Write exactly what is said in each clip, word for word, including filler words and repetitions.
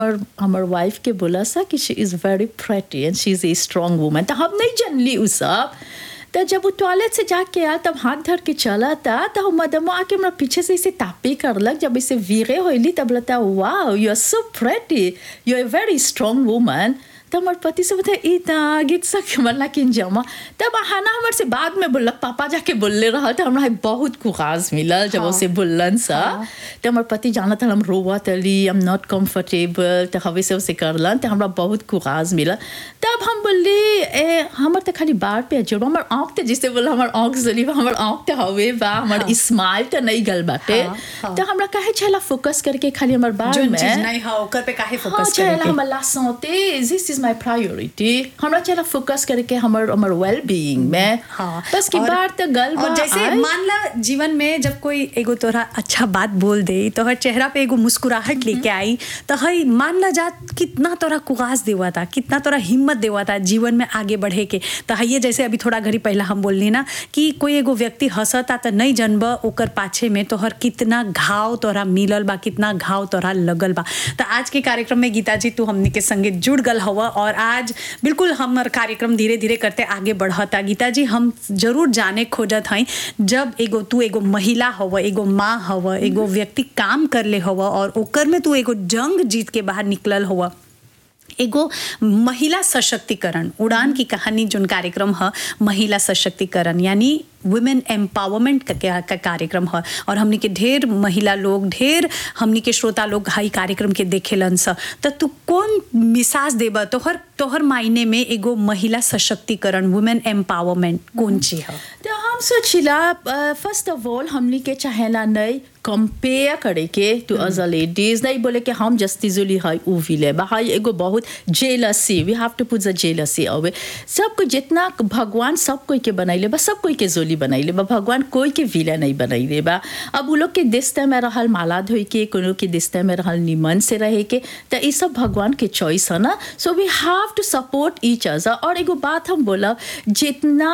और हमार वाइफ के बोला सा कि she is very pretty and she is a strong woman. तो हम नहीं जानली उ सब। तो जब वो टॉयलेट से जाके आया तब हाथ धर के चला था, तो हम मदमो आके हमरा पीछे से इसे तापी करलक। जब इसे वीरे होइली तब लगता wow you are so pretty, you R very strong woman. तो हमारे पति से बताया इतना गीत सक मरना किन जमा। तब हाना हमारे से बाद में बोलक पापा जाके बोलले रहा तो हमरा बहुत कुगाज मिला जब उसे बोलन सा। तो हमारे पति जाना था हम रोवा तली आई एम नॉट कंफर्टेबल, तो हवे से उसे करलन तो हमरा बहुत कुगाज मिला। तब हम बोली ए हमर तो खाली बार पे जोड़ हमर आँख तो जिसे बोला हमर आँख जली बा, हमर आँख तो हवे बा, हमर स्माइल तो नहीं गल बाटे। तो हमरा काहे छला फोकस करके खाली हमर बार में जो चीज नहीं हा ओकर पे काहे फोकस करे करे हमर ला santé this is my priority. हमरा चला फोकस करके हमर हमर वेल बीइंग में। हाँ बस की बार तो गल बा। और जैसे मान ला जीवन में जब कोई एगो तोरा अच्छा बात बोल दे तो हर चेहरा पे एगो मुस्कुराहट लेके आई तो हई मान ला जा कितना तोरा कुगाज देवा था, कितना तोरा हिम्मत देवा था जीवन में आगे बढ़े के। तो हइये जैसे अभी थोड़ा घड़ी पहला हम बोलनी ना कि कोई एगो व्यक्ति हंसता तो नहीं जनब ओकर पाछे में तोहर कितना घाव तोरा मिलल बा, कितना घाव तोरा लगल बा। तो आज के कार्यक्रम में गीता जी तू हमनी के संगे जुड़ गल हवा और आज बिल्कुल हमर कार्यक्रम धीरे धीरे करते आगे बढ़ता। गीता जी हम जरूर जाने खोजत हई जब एगो तू एगो महिला हव, एगो माँ हव, एगो व्यक्ति काम कर ले हव और ओकर में तू एगो जंग जीत के बाहर निकलल हव, एगो महिला सशक्तिकरण उड़ान की कहानी जोन कार्यक्रम है महिला सशक्तिकरण यानी वुमेन एम्पावरमेंट का, का कार्यक्रम है। और हमनी के ढेर महिला लोग ढेर हमनी के श्रोता लोग हाई कार्यक्रम के देखेलन स। तो तू कौन मिसाज देबा तोहर तोहर मायने में एगो महिला सशक्तिकरण वुमेन एम्पावरमेंट कौन चीज है? तो हम सोचिला फर्स्ट ऑफ ऑल हमनी के चाहेला नहीं कंपेयर करे के टू अदर लेडीज, नहीं बोले कि हम जस्ती जुली है उ विले बा हाई एगो बहुत जेलसी, वी हैव टू पुट द जेलसी अवे। सब को जितना भगवान सब कोई के बनैले बा, सब कोई के जोली बनैले बा, भगवान कोई के विले नहीं बनैले बा। अब उ लोग के दिस्ते में रहल माला धोई के, कोनो के दिस्ते में रहल निमन से रहे के, तो ये सब भगवान के चॉइस है ना। So we have two support each other. और एगो बात हम बोला जितना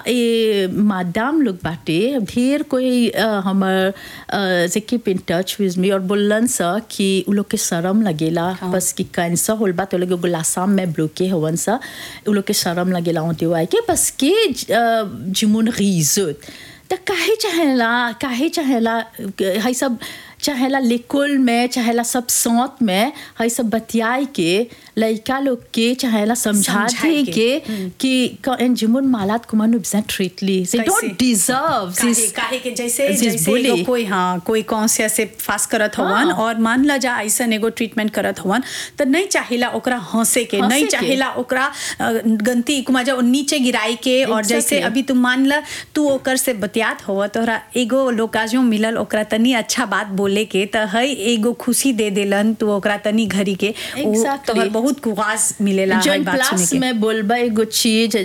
ए मादाम लोग बाटे ढेर कोई हमर जे keep in touch with me और बोलन सा कि उ लोग के शर्म लगेला। हाँ। बस कि कैंसर होल बा तो लोग गुलासाम में ब्लॉके होवन सा उ लोग के शर्म लगेला होते हुआ के बस के जिमुन रीजत। तो काहे चाहेला काहे चाहेला है सब चाहेला लेकुल में चाहेला सब साथ में है सब बतियाई के लड़का लोग के चाहेला समझा दे के कि एन जिमुन मालात कुमान बिजन ट्रीटली दे डोंट डिजर्व दिस काहे के जैसे जैसे कोई हाँ कोई कॉन्शियस से फास्ट करत हवन और मान ला जा ऐसा एगो ट्रीटमेंट करत हवन तो नहीं चाहेला ओकरा हंसे के, नहीं चाहेला ओकरा गंती कुमा जा नीचे गिराई के। और जैसे अभी तू मान ला तू ओकर से बतियात हो तोहरा एगो लोकाजो मिलल ओकरा तनी अच्छा बात बोले के तो है एगो खुशी दे देलन तू ओकरा तनी घरी के exactly. तोहर बहुत कुगाज मिलेला है बात सुने के। मैं बोलबा एगो चीज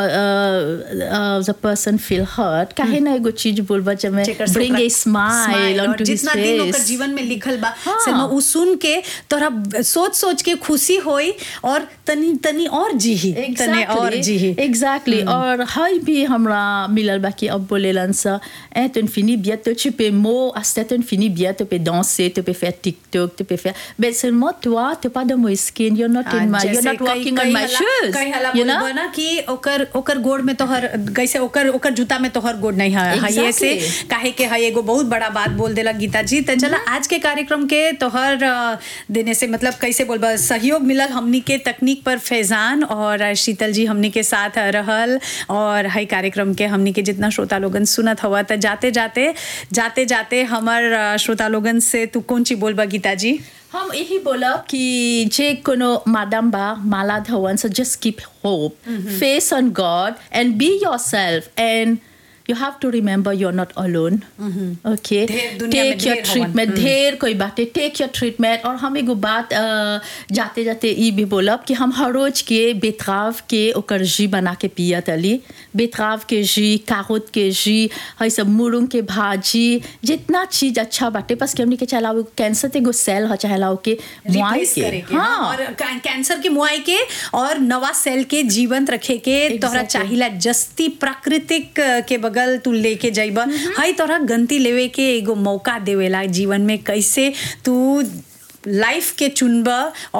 द पर्सन फील हर्ट काहे ना एगो चीज बोलबा जब मैं bring a smile on two his जितना दिन ओकर जीवन में लिखल बा से मैं उ सुन के तोरा सोच सोच के खुशी होई और तनी तनी और जीही तने और जीही एग्जैक्टली। और हाई भी हमरा मिलल बा कि अब बोलेलन सा ए tu finis bientôt tu peux mot hasta tu finis bien tu peux danser tu peux faire TikTok tu peux faire mais seulement toi tu pas dans my skin you're not in my you're not walking on my shoes कई हला बोलबो ना कि ओकर ओकर गोड़ में तोहर कैसे ओकर ओकर जूता में तोहर गोड़ नहीं है exactly. ये से काहे के है एगो बहुत बड़ा बात बोल देला गीता जी। तो चला आज के कार्यक्रम के तोहर देने से मतलब कैसे बोलबा सहयोग मिलल हमनी के तकनीक पर फैजान और शीतल जी हमनी के साथ रहल और हई कार्यक्रम के हमनी के जितना श्रोता लोगन सुनत हवा तो जाते जाते जाते जाते हमार श्रोता लोगन से तू कौन ची बोलबा गीता जी? हम यही बोला कि जे कोनो मादाम बा माला Dhawan so just keep hope face on God and be yourself and you have to remember you're not alone. mm-hmm. Okay, take your treatment ढेर कोई बातें take your treatment। और हम एगो बात जाते जाते ये भी बोलब कि हम हर रोज के बेतराव के ओकर जी बना के पिया तली, बेतराव के जी, कारोत के जी, है सब मुरुंग के भाजी, जितना चीज अच्छा बाटे बस कि हमनी के चलाओ कैंसर ते गो सेल ह चाहेला के मुआई के हाँ और कैंसर के मुआई के और नवा सेल के जीवंत रखे के तोहरा चाहिला जस्ती प्राकृतिक के बगल तू लेके जाइबा हई तोरा गंती लेवे के एगो मौका देवेला जीवन में कैसे तू लाइफ के चुनब